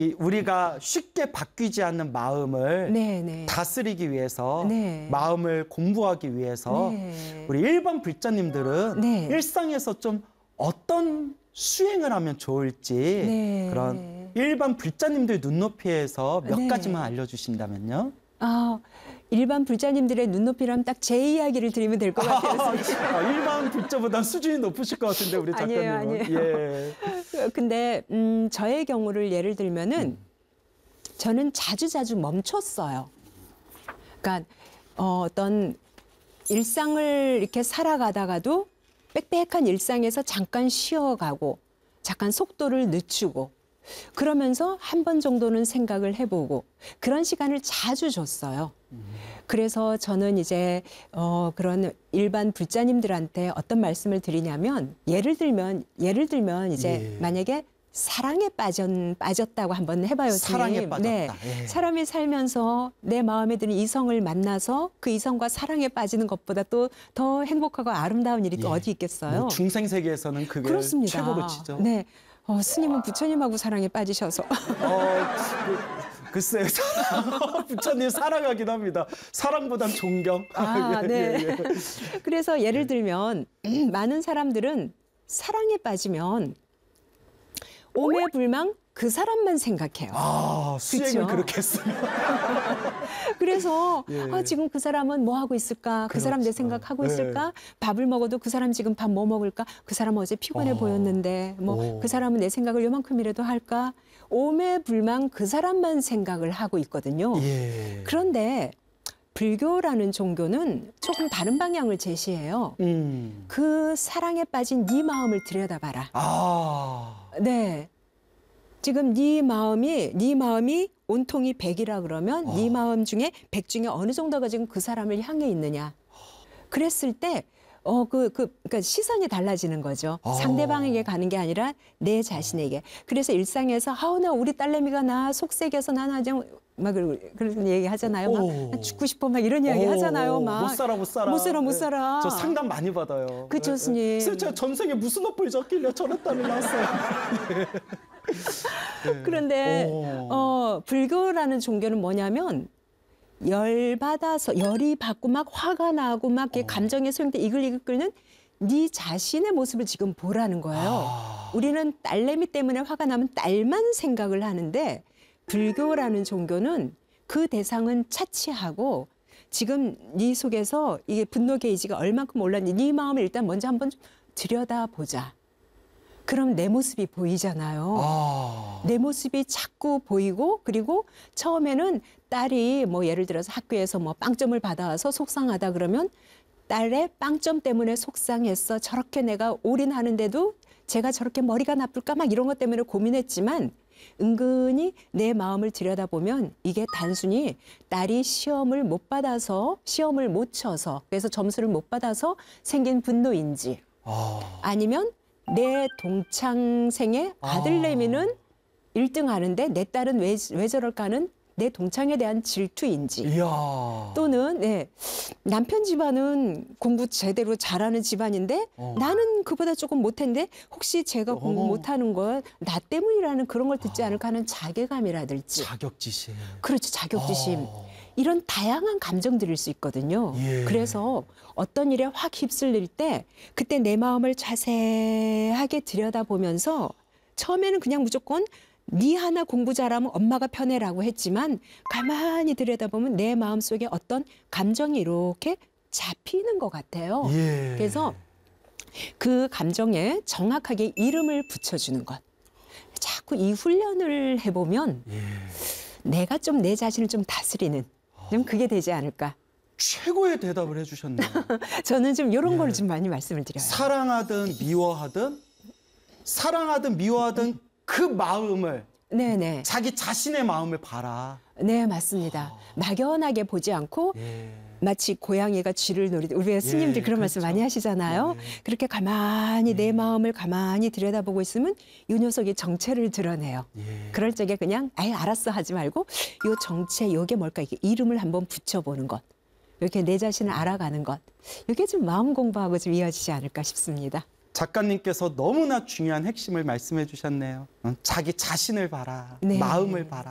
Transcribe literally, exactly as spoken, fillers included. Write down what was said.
이 우리가 쉽게 바뀌지 않는 마음을 네, 네. 다스리기 위해서 네. 마음을 공부하기 위해서 네. 우리 일반 불자님들은 네. 일상에서 좀 어떤 수행을 하면 좋을지 네. 그런 일반 불자님들 눈높이에서 몇 네. 가지만 알려주신다면요? 아, 일반 불자님들의 눈높이라면 딱 제 이야기를 드리면 될 것 같아요. 아, 일반 불자보다 수준이 높으실 것 같은데 우리 작가님은. 아니에요, 아니에요. 예. 근데 음, 저의 경우를 예를 들면은 음. 저는 자주 자주 멈췄어요. 그러니까 어, 어떤 일상을 이렇게 살아가다가도 빽빽한 일상에서 잠깐 쉬어가고 잠깐 속도를 늦추고 그러면서 한 번 정도는 생각을 해보고 그런 시간을 자주 줬어요. 그래서 저는 이제 어, 그런 일반 불자님들한테 어떤 말씀을 드리냐면 예를 들면 예를 들면 이제 예. 만약에 사랑에 빠졌, 빠졌다고 한번 해봐요. 사랑에 선생님. 빠졌다. 네. 예. 사람이 살면서 내 마음에 드는 이성을 만나서 그 이성과 사랑에 빠지는 것보다 또 더 행복하고 아름다운 일이 또 예. 어디 있겠어요? 뭐 중생 세계에서는 그게 그렇습니다. 최고로 치죠. 네. 어, 스님은 부처님하고 사랑에 빠지셔서. 어, 그, 글쎄요, 사랑, 부처님 사랑하긴 합니다. 사랑보단 존경. 아, 예, 네. 예, 예. 그래서 예를 들면 많은 사람들은 사랑에 빠지면 오매불망 그 사람만 생각해요. 아, 수행을 그쵸? 그렇게 했으면. 그래서 예. 아, 지금 그 사람은 뭐 하고 있을까? 그 사람 내 그렇죠. 생각하고 네. 있을까? 밥을 먹어도 그 사람 지금 밥 뭐 먹을까? 그 사람 어제 피곤해 어. 보였는데 뭐 오. 그 사람은 내 생각을 요만큼이라도 할까? 오매불망 그 사람만 생각을 하고 있거든요. 예. 그런데 불교라는 종교는 조금 다른 방향을 제시해요. 음. 그 사랑에 빠진 네 마음을 들여다봐라. 아. 네. 지금 네 마음이 네 마음이 온통이 백이라 그러면 네 마음 중에 백 중에 어느 정도가 지금 그 사람을 향해 있느냐. 그랬을 때 어, 그, 그, 그러니까 시선이 달라지는 거죠. 아. 상대방에게 가는 게 아니라 내 자신에게. 그래서 일상에서, 아우, 나 우리 딸내미가 나 속색여서 나는 아주 막 그런 얘기 하잖아요. 막 오. 나 죽고 싶어 막 이런 이야기 오, 하잖아요. 막. 못 살아, 못 살아. 못 살아, 못 예. 살아. 저 상담 많이 받아요. 그쵸, 예, 예. 스님. 선생님, 제가 전생에 무슨 어플 적길래 저런 땀이 났어요. 예. 그런데 오. 어, 불교라는 종교는 뭐냐면 열받아서 열이 받고 막 화가 나고 막 이렇게 어. 감정의 소용때 이글이글 끓는 네 자신의 모습을 지금 보라는 거예요. 아. 우리는 딸내미 때문에 화가 나면 딸만 생각을 하는데 불교라는 종교는 그 대상은 차치하고 지금 네 속에서 이게 분노 게이지가 얼만큼 올랐는지 네 마음을 일단 먼저 한번 좀 들여다보자. 그럼 내 모습이 보이잖아요. 아. 내 모습이 자꾸 보이고 그리고 처음에는 딸이 뭐 예를 들어서 학교에서 뭐 빵점을 받아와서 속상하다 그러면 딸의 빵점 때문에 속상했어. 저렇게 내가 올인하는데도 제가 저렇게 머리가 나쁠까 막 이런 것 때문에 고민했지만 은근히 내 마음을 들여다보면 이게 단순히 딸이 시험을 못 받아서 시험을 못 쳐서 그래서 점수를 못 받아서 생긴 분노인지 아. 아니면 내 동창생의 아들내미는 일 등 하는데 내 딸은 왜, 왜 저럴까 하는 내 동창에 대한 질투인지 이야. 또는 네, 남편 집안은 공부 제대로 잘하는 집안인데 어. 나는 그보다 조금 못했는데 혹시 제가 공부 어. 못하는 건 나 때문이라는 그런 걸 듣지 않을까 하는 자괴감이라든지 자격지심. 그렇죠. 자격지심. 어. 이런 다양한 감정들일 수 있거든요. 예. 그래서 어떤 일에 확 휩쓸릴 때 그때 내 마음을 자세하게 들여다보면서 처음에는 그냥 무조건 네 하나 공부 잘하면 엄마가 편해라고 했지만 가만히 들여다보면 내 마음속에 어떤 감정이 이렇게 잡히는 것 같아요. 예. 그래서 그 감정에 정확하게 이름을 붙여주는 것. 자꾸 이 훈련을 해보면 예. 내가 좀 내 자신을 좀 다스리는 좀 그게 되지 않을까. 최고의 대답을 해주셨네요. 저는 좀 이런 예. 걸 좀 많이 말씀을 드려요. 사랑하든 미워하든 사랑하든 미워하든 그 마음을 네네. 자기 자신의 마음을 봐라. 네, 맞습니다. 막연하게 보지 않고 예. 마치 고양이가 쥐를 노리듯 우리 스님들 예, 그런 말씀 그렇죠. 많이 하시잖아요. 예. 그렇게 가만히 내 마음을 가만히 들여다보고 있으면 이 녀석이 정체를 드러내요. 예. 그럴 적에 그냥 아예 알았어 하지 말고 요 정체 요게 뭘까 이게 이름을 한번 붙여보는 것. 이렇게 내 자신을 알아가는 것. 이게 좀 마음 공부하고 좀 이어지지 않을까 싶습니다. 작가님께서 너무나 중요한 핵심을 말씀해 주셨네요. 어, 자기 자신을 봐라. 네. 마음을 봐라.